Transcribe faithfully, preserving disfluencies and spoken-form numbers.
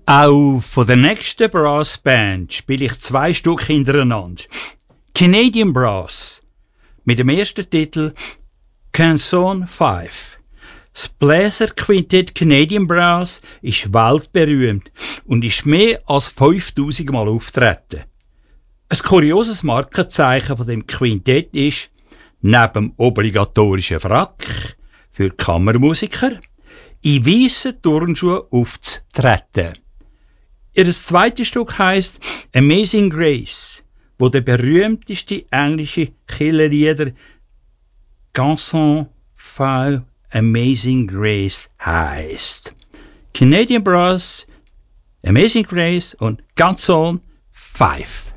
Auch von der nächsten Brassband spiele ich zwei Stück hintereinander. Canadian Brass mit dem ersten Titel Canson fünf. Das Bläserquintett Canadian Brass ist weltberühmt und ist mehr als fünftausend Mal auftreten. Ein kurioses Markenzeichen von dem Quintett ist, neben dem obligatorischen Frack für Kammermusiker, in weissen Turnschuhen aufzutreten. Ihr zweites Stück heisst Amazing Grace, wo der berühmteste englische Kirchenlieder Canson fünf Amazing Grace heisst. Canadian Brass, Amazing Grace und Canson fünf.